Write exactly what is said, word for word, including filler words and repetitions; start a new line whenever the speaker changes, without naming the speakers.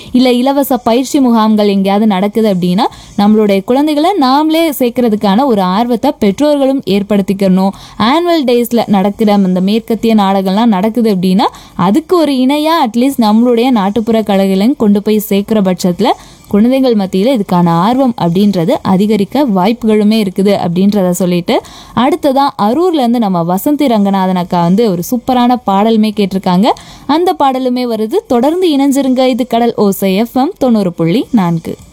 இல்லை இலவச பயிற்சி முகாம்கள் எங்கேயாவது நடக்குது அப்படின்னா நம்மளுடைய குழந்தைகளை நாமளே சேர்க்கறதுக்கான ஒரு ஆர்வத்தை பெற்றோர்களும் ஏற்படுத்திக்கணும். ஆனுவல் டேஸ்ல நடக்கிற அந்த மேற்கத்திய நாடகம்லாம் நடக்குது அப்படின்னா அதுக்கு ஒரு இணையா அட்லீஸ்ட் நம்மளுடைய நாட்டுப்புற கலைகளையும் கொண்டு போய் சேர்க்கிற பட்சத்துல குழந்தைகள் மத்தியில் இதுக்கான ஆர்வம் அப்படின்றது அதிகரிக்க வாய்ப்புகளுமே இருக்குது அப்படின்றத சொல்லிட்டு அடுத்ததான் அரூர்ல இருந்து நம்ம வசந்தி ரங்கநாதன் அக்கா வந்து ஒரு சூப்பரான பாடலுமே கேட்டிருக்காங்க. அந்த பாடலுமே வருது. தொடர்ந்து இணைஞ்சிருங்க. இது கடல் ஓசை எஃப்எம் தொண்ணூறு புள்ளி நான்கு.